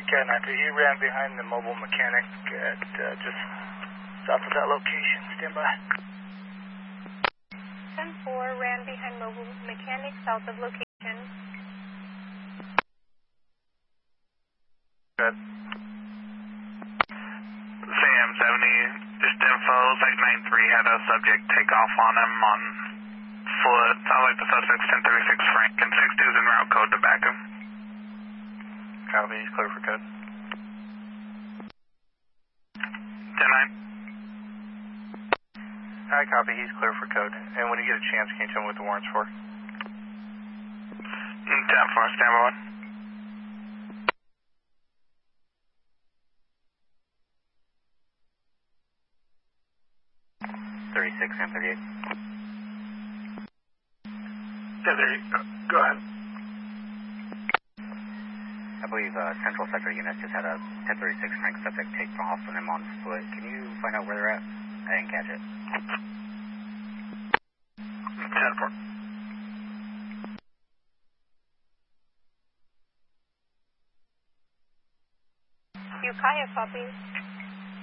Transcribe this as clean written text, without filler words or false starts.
Cat 9, he ran behind the mobile mechanic at just south of that location. Stand by. 10-4 ran behind mobile mechanic south of location. Good. Sam 70, just info, Site 93 had a subject take off on him on foot. I like the suspect's 1036 Frank, and 62's en route code to back him. Copy, he's clear for code. 10-9. Hi, copy, he's clear for code. And when you get a chance, can you tell me what the warrant's for? 10-4, stand by 1. Sam 38. 10-38, go ahead. I believe Central Sector units just had a 1036 Frank subject take off on them on foot. Can you find out where they're at? I didn't catch it. 10-4. Ukiah copies.